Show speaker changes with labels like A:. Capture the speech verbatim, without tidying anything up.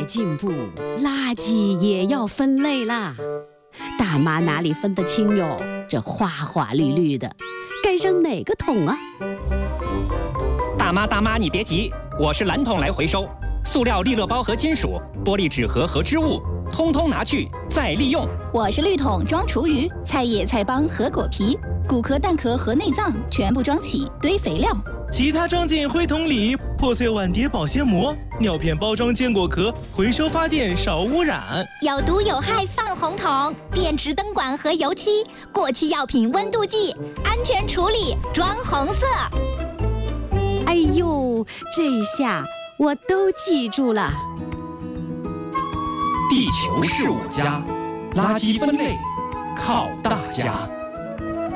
A: 进步，垃圾也要分类啦。大妈哪里分得清哟？这花花绿绿的，该扔哪个桶啊？
B: 大妈大妈，你别急，我是蓝桶来回收。塑料利乐包和金属、玻璃纸盒和织物，通通拿去再利用。
C: 我是绿桶装厨余，菜叶、菜帮和果皮、骨壳、蛋壳和内脏全部装起堆肥料。
D: 其他装进灰桶里，破碎碗碟保鲜膜、尿片包装坚果壳，回收发电少污染。
E: 有毒有害放红桶，电池灯管和油漆、过期药品温度计，安全处理装红色。
A: 哎呦，这下我都记住了。
B: 地球是我家，垃圾分类靠大家。